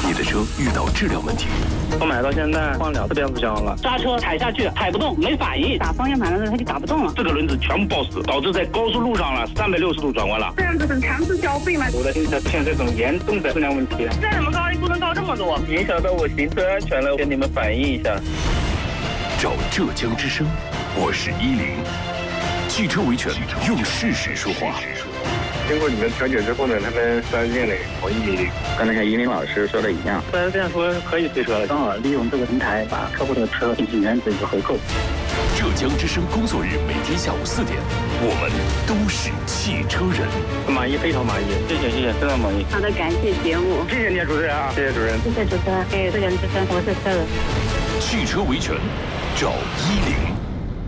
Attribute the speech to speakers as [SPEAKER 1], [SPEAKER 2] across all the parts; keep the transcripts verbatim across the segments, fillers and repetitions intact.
[SPEAKER 1] 你的车遇到质量问题，
[SPEAKER 2] 我买到现在换两次变速箱了，
[SPEAKER 3] 刹车踩下去踩不动，没反应，
[SPEAKER 4] 打方向盘的时候它就打不动了，
[SPEAKER 2] 这个轮子全部抱死，导致在高速路上了三百六十度转弯了。
[SPEAKER 4] 这样子是强制交费吗？
[SPEAKER 2] 我的新车出现这种严重的质量问题，
[SPEAKER 4] 再怎么高不能高这么多，
[SPEAKER 2] 影响到我行车安全了，跟你们反映一下。
[SPEAKER 1] 找浙江之声，我是依林。汽车维权，用事实说话。
[SPEAKER 5] 经过你们调解之后呢，他们四 S 店呢同意，刚才像依林老师说的一样，
[SPEAKER 2] 四 S 店说可以退车了，
[SPEAKER 3] 刚好利用这个平台把客户的车进行原则一个回购。
[SPEAKER 1] 浙江之声工作日每天下午四点，我们都是汽车人。
[SPEAKER 2] 满意，非常满意，谢谢谢谢，非常满意。
[SPEAKER 4] 好的，感谢节目，
[SPEAKER 2] 谢谢你主持人啊，谢谢主任，
[SPEAKER 4] 谢谢主持人，谢谢浙江之声，我是车人。
[SPEAKER 1] 汽车维权，找依林。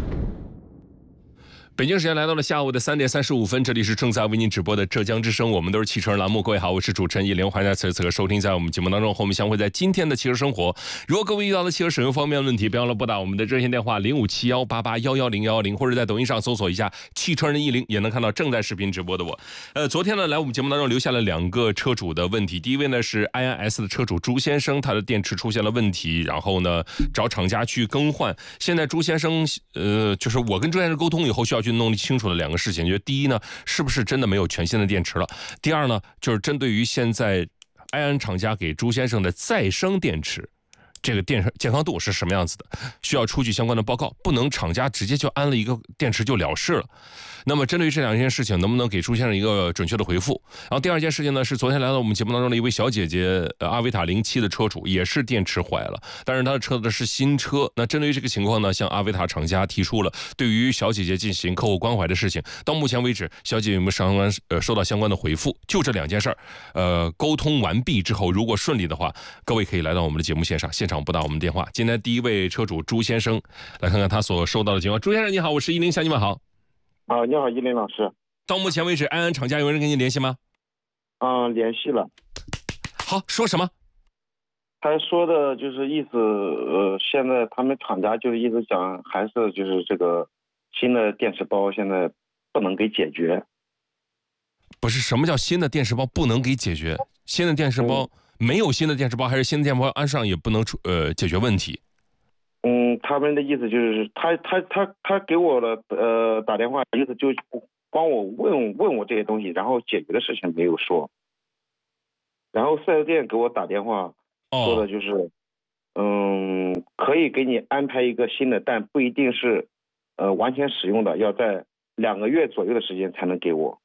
[SPEAKER 1] 北京时间来到了下午的三点三十五分，这里是正在为您直播的浙江之声，我们都是汽车人栏目。各位好，我是主持人叶连，欢迎在此时此刻收听，在我们节目当中和我们相会在今天的汽车生活。如果各位遇到的汽车使用方面的问题，别忘了拨打我们的热线电话零五七幺八八幺幺零幺幺零，或者在抖音上搜索一下汽车人一零，也能看到正在视频直播的我。呃，昨天呢，来我们节目当中留下了两个车主的问题。第一位呢是 I N S 的车主朱先生，他的电池出现了问题，然后呢找厂家去更换。现在朱先生，呃，就是我跟朱先生沟通以后，需要去弄清楚的两个事情，就是第一呢，是不是真的没有全新的电池了？第二呢，就是针对于现在埃安厂家给朱先生的再生电池，这个电健康度是什么样子的？需要出具相关的报告，不能厂家直接就安了一个电池就了事了。那么针对于这两件事情，能不能给朱先生一个准确的回复？然后第二件事情呢，是昨天来到我们节目当中的一位小姐姐，呃，阿维塔零七的车主，也是电池坏了，但是她的车子是新车。那针对于这个情况呢，向阿维塔厂家提出了对于小姐姐进行客户关怀的事情。到目前为止，小姐姐有没有相关呃收到相关的回复？就这两件事儿，呃，沟通完毕之后，如果顺利的话，各位可以来到我们的节目现场，现场拨打我们电话。今天第一位车主朱先生，来看看他所收到的情况。朱先生你好，我是依林，向你们好。
[SPEAKER 5] 啊，你好，依林老师。
[SPEAKER 1] 到目前为止，安安厂家有人跟您联系吗？
[SPEAKER 5] 嗯，联系了。
[SPEAKER 1] 好，说什么？
[SPEAKER 5] 他说的就是意思，呃，现在他们厂家就是一直讲，还是就是这个新的电池包现在不能给解决。
[SPEAKER 1] 不是，什么叫新的电池包不能给解决？新的电池包、嗯、没有新的电池包，还是新的电池包安上也不能出呃解决问题？
[SPEAKER 5] 嗯，他们的意思就是他他他他给我的呃打电话，意思就帮我问问我这些东西，然后解决的事情没有说。然后四 S 店给我打电话说的就是，哦、嗯，可以给你安排一个新的，但不一定是呃完全使用的，要在两个月左右的时间才能给我。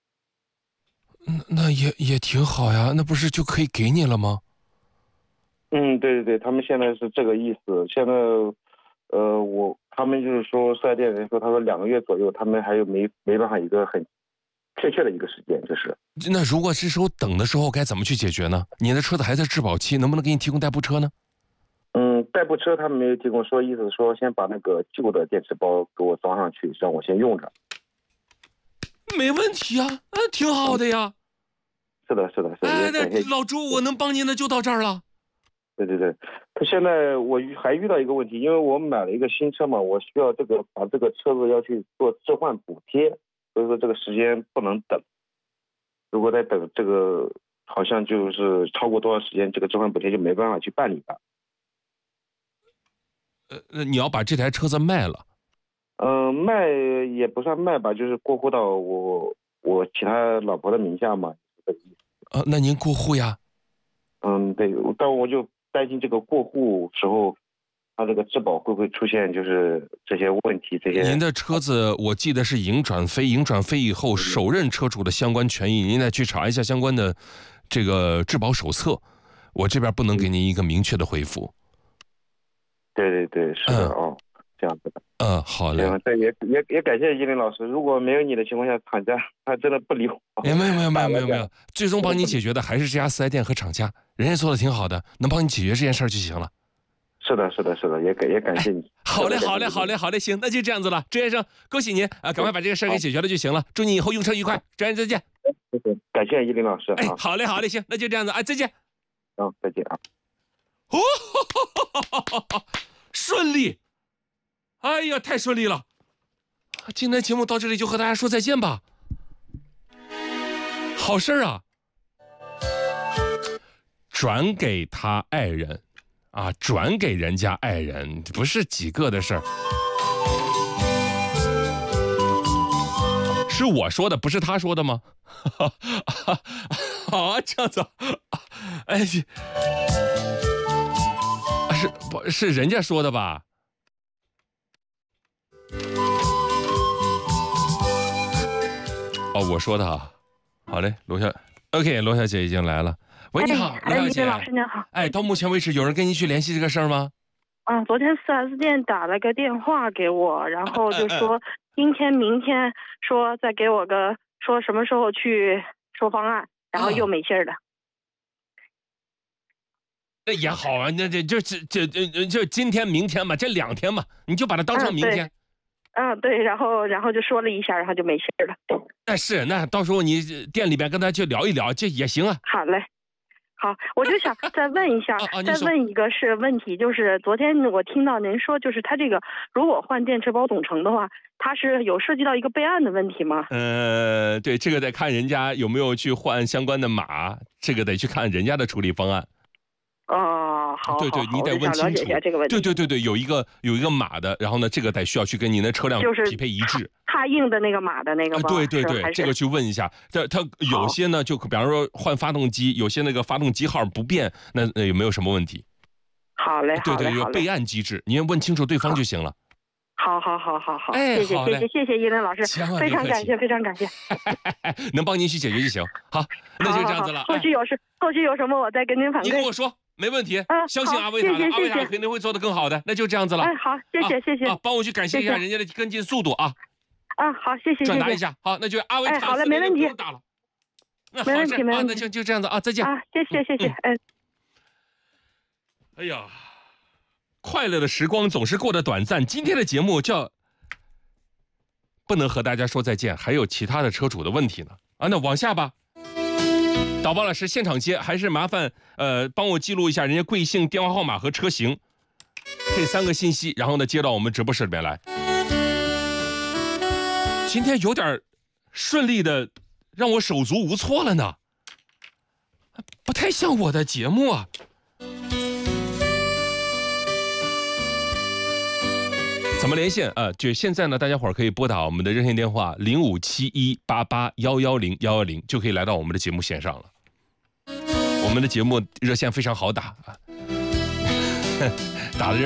[SPEAKER 1] 那也也挺好呀，那不是就可以给你了吗？
[SPEAKER 5] 嗯，对对对，他们现在是这个意思。现在，呃，我他们就是说四 S 店人说，他说两个月左右，他们还有没没办法一个很确切的一个时间，就是。
[SPEAKER 1] 那如果这时候等的时候该怎么去解决呢？你的车子还在质保期，能不能给你提供代步车呢？
[SPEAKER 5] 嗯，代步车他们没有提供，说意思说先把那个旧的电池包给我装上去，让我先用着。
[SPEAKER 1] 没问题啊，那挺好的呀。
[SPEAKER 5] 是的，是的，是的。
[SPEAKER 1] 哎，那老朱，我能帮您的就到这儿了。
[SPEAKER 5] 对对对，他现在我还遇到一个问题，因为我买了一个新车嘛，我需要这个把这个车子要去做置换补贴，所以说这个时间不能等。如果再等这个，好像就是超过多少时间，这个置换补贴就没办法去办理了。
[SPEAKER 1] 呃，你要把这台车子卖了？
[SPEAKER 5] 嗯、呃，卖也不算卖吧，就是过户到我我其他老婆的名下嘛，这个意思。
[SPEAKER 1] 呃，那您过户呀？
[SPEAKER 5] 嗯，对，但我就担心这个过户时候，它这个质保会不会出现就是这些问题？这些
[SPEAKER 1] 您的车子我记得是营转飞，营转飞以后首任车主的相关权益，您再去查一下相关的这个质保手册，我这边不能给您一个明确的回复。
[SPEAKER 5] 对对对，是的、嗯、哦，这样子的。
[SPEAKER 1] 嗯，好嘞。
[SPEAKER 5] 对，也也也感谢依林老师。如果没有你的情况下，厂家他真的不理我。
[SPEAKER 1] 没有没有没有没有没有没有，最终帮你解决的还是这家四 S 店和厂家，人家做的挺好的，能帮你解决这件事儿就行了。
[SPEAKER 5] 是的，是的，是的，也感也感谢你。
[SPEAKER 1] 哎、好嘞，好嘞，好嘞，好嘞，行，那就这样子了。周先生，恭喜您啊，赶快把这个事儿给解决了就行了。祝你以后用车愉快，周先生再见。
[SPEAKER 5] 感谢依林老师。
[SPEAKER 1] 哎，好嘞，好嘞，行，那就这样子啊，再见。
[SPEAKER 5] 嗯，再见啊。
[SPEAKER 1] 哦，顺利。哎呀，太顺利了！今天节目到这里就和大家说再见吧。好事儿啊！ 转给他爱人，啊，转给人家爱人，不是几个的事儿。是我说的，不是他说的吗？啊，这样子，哎，是不是人家说的吧？哦，我说的啊。好嘞，罗小 ，OK， 罗小姐已经来了。喂，你好，罗小姐。
[SPEAKER 4] 老师您好。
[SPEAKER 1] 哎，到目前为止，有人跟您去联系这个事儿吗？
[SPEAKER 4] 嗯，昨天四 S 店打了个电话给我，然后就说今天、明天说再给我个说什么时候去说方案，然后又没信儿了。
[SPEAKER 1] 那也好啊，那这就这这这就今天、明天嘛，这两天嘛，你就把它当成明天。
[SPEAKER 4] 嗯，对，嗯对，然后然后就说了一下，然后就没信儿了。
[SPEAKER 1] 那是，那到时候你店里边跟他去聊一聊，这也行啊。
[SPEAKER 4] 好嘞。好，我就想再问一下，
[SPEAKER 1] 啊啊、
[SPEAKER 4] 再问一个是问题，就是昨天我听到您说，就是他这个如果换电池包总成的话，它是有涉及到一个备案的问题吗？
[SPEAKER 1] 呃，对，这个得看人家有没有去换相关的码，这个得去看人家的处理方案。
[SPEAKER 4] 哦，好，
[SPEAKER 1] 对对，你得问清楚。
[SPEAKER 4] 这个问题。
[SPEAKER 1] 对对对对，有一个有一个码的，然后呢，这个得需要去跟您的车辆匹配一致。
[SPEAKER 4] 他印的那个码的那个吗？
[SPEAKER 1] 对对对，这个去问一下。它它有些呢，就比方说换发动机，有些那个发动机号不变，那那有没有什么问题？
[SPEAKER 4] 好嘞，
[SPEAKER 1] 对对，有备案机制，您问清楚对方就行了。
[SPEAKER 4] 好好好好好，
[SPEAKER 1] 哎，
[SPEAKER 4] 谢谢谢谢谢谢依林老师，非常感谢非常感谢，
[SPEAKER 1] 能帮您去解决就行。好，那就这样子了。
[SPEAKER 4] 后续有事后续有什么我再跟您反馈。
[SPEAKER 1] 你跟我说。没问题，嗯，相信阿维塔的，阿维塔肯定会做得更好的，那就这样子了。
[SPEAKER 4] 哎，好，谢谢谢谢，
[SPEAKER 1] 啊，帮我去感谢一下人家的跟进速度啊。
[SPEAKER 4] 啊，好，谢谢，
[SPEAKER 1] 转达一下，好，那就阿维塔。
[SPEAKER 4] 哎，好了，没问题，
[SPEAKER 1] 打了，
[SPEAKER 4] 没问题，没问题，
[SPEAKER 1] 那就就这样子啊，再见。
[SPEAKER 4] 啊，谢谢谢谢，哎。
[SPEAKER 1] 哎呀，快乐的时光总是过得短暂，今天的节目叫不能和大家说再见，还有其他的车主的问题呢。啊，那往下吧。导播老师，现场接，还是麻烦呃帮我记录一下人家贵姓、电话号码和车型这三个信息，然后呢接到我们直播室里面来。今天有点顺利的让我手足无措了呢，不太像我的节目啊。怎么连线啊？就现在呢，大家伙儿可以拨打我们的热线电话零五七一八八幺幺零幺幺零，就可以来到我们的节目线上了。我们的节目热线非常好打啊，打的人。